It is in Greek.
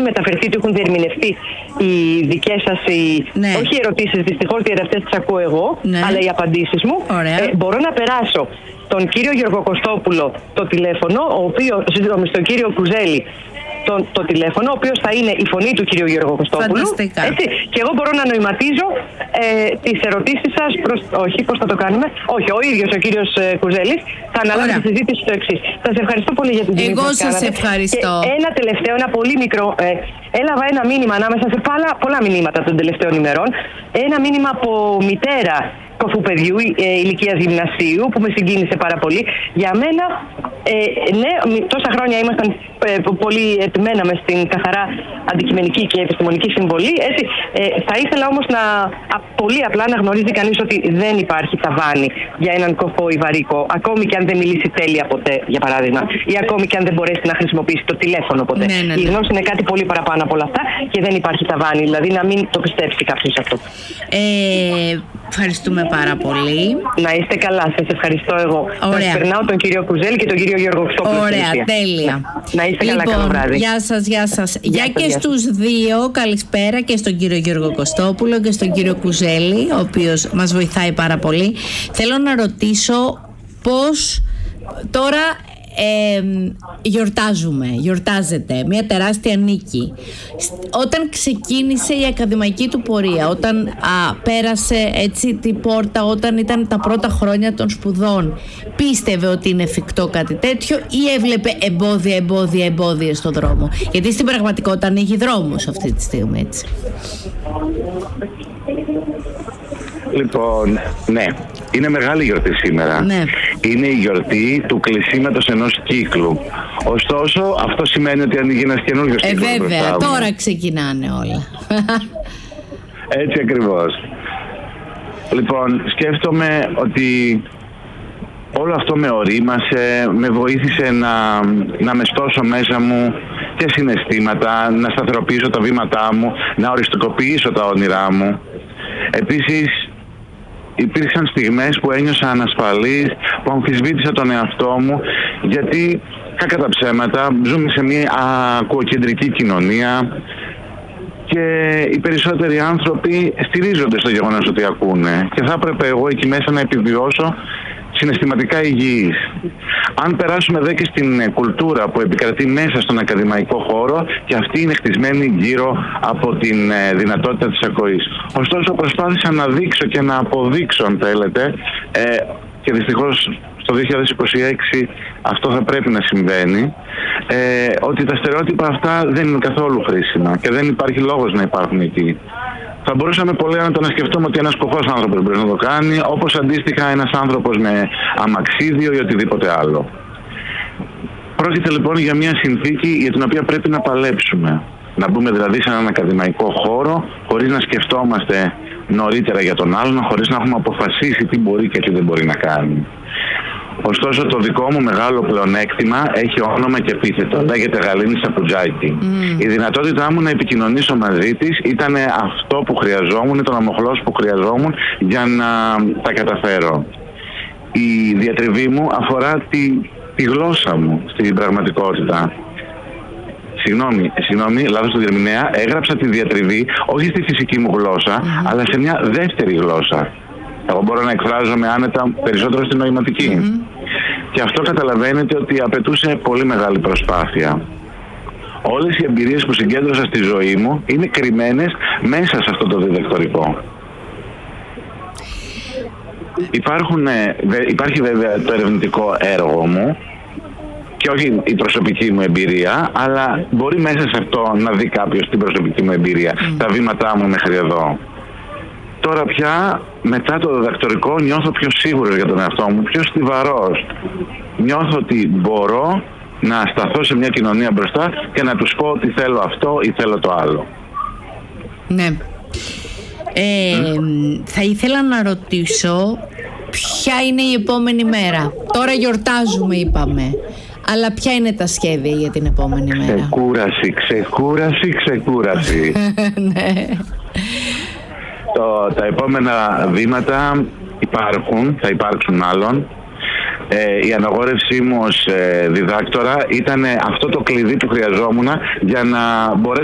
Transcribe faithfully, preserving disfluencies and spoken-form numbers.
μεταφερθεί, ότι έχουν διερμηνευτεί οι δικές σας, οι... ναι. όχι οι ερωτήσεις δυστυχώς, γιατί αυτές τις ακούω εγώ, ναι. αλλά οι απαντήσεις μου. Ε, μπορώ να περάσω τον κύριο Γιώργο Κωστόπουλο το τηλέφωνο, ο οποίος, συγγνώμη, στον κύριο Κουζέλη το, το τηλέφωνο, ο οποίος θα είναι η φωνή του κύριου Γιώργου Κωστόπουλου. Έτσι, και εγώ μπορώ να νοηματίζω ε, τις ερωτήσεις σας προς... Όχι, πώς θα το κάνουμε? Όχι, ο ίδιος ο κύριος ε, Κουζέλης θα αναλάβει τη συζήτηση στο εξής. Σας ευχαριστώ πολύ για την τιμή που σας κάνατε. Εγώ σας ευχαριστώ. Και ένα τελευταίο, ένα πολύ μικρό... Ε, έλαβα ένα μήνυμα ανάμεσα σε πολλά, πολλά μηνύματα των τελευταίων ημερών. Ένα μήνυμα από μητέρα κοφού παιδιού ε, ηλικίας γυμνασίου που με συγκίνησε πάρα πολύ. Για μένα, ε, ναι, τόσα χρόνια ήμασταν ε, πολύ ετοιμένα μες στην καθαρά αντικειμενική και επιστημονική συμβολή. Έτσι, ε, θα ήθελα όμως να α, πολύ απλά να γνωρίζει κανείς ότι δεν υπάρχει ταβάνι για έναν κοφό ή βαρύκο, ακόμη και αν δεν μιλήσει τέλεια ποτέ, για παράδειγμα, ή ακόμη και αν δεν μπορέσει να χρησιμοποιήσει το τηλέφωνο ποτέ. Ναι, ναι, ναι. Η γνώση είναι κάτι πολύ παραπάνω από όλα αυτά και δεν υπάρχει ταβάνι, δηλαδή να μην το πιστέψει κάποιος αυτό. Ε, ευχαριστούμε πάρα πολύ. Να είστε καλά, σας ευχαριστώ εγώ. Ωραία. Σας περνάω τον κύριο Κουζέλη και τον κύριο Γιώργο Κωστόπουλο. Ωραία, τέλεια. Να είστε λοιπόν, καλά, καλό βράδυ. Γεια σας, γεια σας. Γεια για σας, και γεια στους δύο, καλησπέρα και στον κύριο Γιώργο Κωστόπουλο και στον κύριο Κουζέλη, ο οποίος μας βοηθάει πάρα πολύ. Θέλω να ρωτήσω πώς τώρα ε, γιορτάζουμε, γιορτάζεται μια τεράστια νίκη. Όταν ξεκίνησε η ακαδημαϊκή του πορεία, όταν α, πέρασε έτσι την πόρτα, όταν ήταν τα πρώτα χρόνια των σπουδών, πίστευε ότι είναι εφικτό κάτι τέτοιο ή έβλεπε εμπόδια, εμπόδια, εμπόδια στον δρόμο? Γιατί στην πραγματικότητα ανοίγει δρόμος αυτή τη στιγμή, έτσι. Λοιπόν, ναι, είναι μεγάλη γιορτή σήμερα. Ναι. Είναι η γιορτή του κλεισίματος ενός κύκλου. Ωστόσο, αυτό σημαίνει ότι ανοίγει ένας καινούριος ε, κύκλος. Ε, βέβαια, μπροστά μου. τώρα ξεκινάνε όλα. Έτσι ακριβώς. Λοιπόν, σκέφτομαι ότι όλο αυτό με ορίμασε, με βοήθησε να, να μεστώσω μέσα μου και συναισθήματα, να σταθεροποιήσω τα βήματά μου, να οριστικοποιήσω τα όνειρά μου. Επίσης, υπήρξαν στιγμές που ένιωσα ανασφαλής, που αμφισβήτησα τον εαυτό μου, γιατί, κακά τα ψέματα, ζούμε σε μια ακουοκεντρική κοινωνία και οι περισσότεροι άνθρωποι στηρίζονται στο γεγονός ότι ακούνε και θα έπρεπε εγώ εκεί μέσα να επιβιώσω συναισθηματικά υγιής. Αν περάσουμε δε και στην κουλτούρα που επικρατεί μέσα στον ακαδημαϊκό χώρο, και αυτή είναι χτισμένη γύρω από την δυνατότητα της ακοής. Ωστόσο προσπάθησα να δείξω και να αποδείξω, αν θέλετε, ε, και δυστυχώς στο δύο χιλιάδες είκοσι έξι αυτό θα πρέπει να συμβαίνει, ε, ότι τα στερεότυπα αυτά δεν είναι καθόλου χρήσιμα και δεν υπάρχει λόγος να υπάρχουν εκεί. Θα μπορούσαμε πολύ να το να σκεφτούμε ότι ένας κοφός άνθρωπος μπορεί να το κάνει, όπως αντίστοιχα ένας άνθρωπος με αμαξίδιο ή οτιδήποτε άλλο. Πρόκειται λοιπόν για μια συνθήκη για την οποία πρέπει να παλέψουμε. Να μπούμε δηλαδή σε έναν ακαδημαϊκό χώρο, χωρίς να σκεφτόμαστε νωρίτερα για τον άλλον, χωρίς να έχουμε αποφασίσει τι μπορεί και τι δεν μπορεί να κάνει. Ωστόσο, το δικό μου μεγάλο πλεονέκτημα έχει όνομα και επίθετο. Λέγεται Γαλήνη Σαπουτζάκη. Mm. Η δυνατότητά μου να επικοινωνήσω μαζί της ήταν αυτό που χρειαζόμουν, τον αμοχλός που χρειαζόμουν για να τα καταφέρω. Η διατριβή μου αφορά τη, τη γλώσσα μου στην πραγματικότητα. Συγγνώμη, συγγνώμη, λάθος του διερμηνέα, έγραψα τη διατριβή όχι στη φυσική μου γλώσσα, mm. αλλά σε μια δεύτερη γλώσσα. Εγώ μπορώ να εκφράζομαι άνετα περισσότερο στην νοηματική. Mm-hmm. Και αυτό καταλαβαίνετε ότι απαιτούσε πολύ μεγάλη προσπάθεια. Όλες οι εμπειρίες που συγκέντρωσα στη ζωή μου είναι κρυμμένες μέσα σε αυτό το διδακτορικό. Υπάρχουν, υπάρχει βέβαια το ερευνητικό έργο μου και όχι η προσωπική μου εμπειρία, αλλά μπορεί μέσα σε αυτό να δει κάποιος την προσωπική μου εμπειρία, mm. τα βήματά μου μέχρι εδώ. Τώρα πια, μετά το διδακτορικό, νιώθω πιο σίγουρος για τον εαυτό μου, πιο στιβαρός. Νιώθω ότι μπορώ να σταθώ σε μια κοινωνία μπροστά και να τους πω ότι θέλω αυτό ή θέλω το άλλο. Ναι. Ε, mm. Θα ήθελα να ρωτήσω ποια είναι η επόμενη μέρα. Τώρα γιορτάζουμε, είπαμε. Αλλά ποια είναι τα σχέδια για την επόμενη μέρα? Ξεκούραση, ξεκούραση, ξεκούραση. Ναι. Το, τα επόμενα βήματα υπάρχουν, θα υπάρξουν μάλλον. Ε, η αναγόρευσή μου ως ε, διδάκτορα ήταν αυτό το κλειδί που χρειαζόμουν για να μπορέσω